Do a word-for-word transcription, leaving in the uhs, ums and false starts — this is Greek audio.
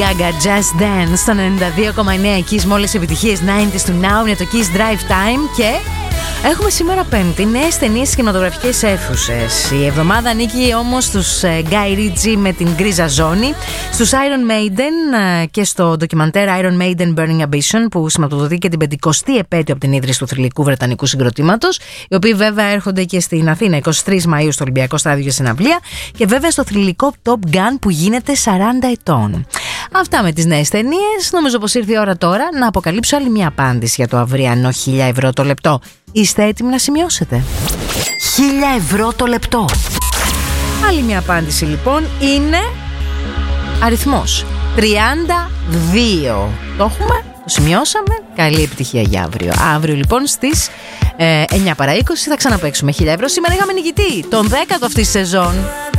Gaga Just Dance στο ενενήντα δύο κόμμα εννέα Kiss με όλες τις επιτυχίες ενενήντα του Now. Είναι το Kiss Drive Time και έχουμε σήμερα Πέμπτη νέες ταινίες στις κινηματογραφικές αίθουσες. Η εβδομάδα ανήκει όμως στους Guy Ritchie με την Γκρίζα Ζώνη, στους Iron Maiden και στο ντοκιμαντέρ Iron Maiden Burning Ambition που σηματοδοτεί και την πεντηκοστή επέτειο από την ίδρυση του θρυλικού βρετανικού συγκροτήματος, οι οποίοι βέβαια έρχονται και στην Αθήνα εικοστή τρίτη Μαΐου στο Ολυμπιακό Στάδιο για συναυλία, και βέβαια στο θρυλικό Top Gun που γίνεται σαράντα ετών. Αυτά με τις νέες ταινίες. Νομίζω πως ήρθε η ώρα τώρα να αποκαλύψω άλλη μια απάντηση για το αυριανό χίλια ευρώ το λεπτό. Είστε έτοιμοι να σημειώσετε? χίλια ευρώ το λεπτό. Άλλη μια απάντηση λοιπόν είναι αριθμός τριάντα δύο. Το έχουμε, το σημειώσαμε. Καλή επιτυχία για αύριο. Αύριο λοιπόν στις ε, εννιά παρά είκοσι θα ξαναπαίξουμε χίλια ευρώ. Σήμερα είχαμε νικητή τον δέκατο αυτής της σεζόν.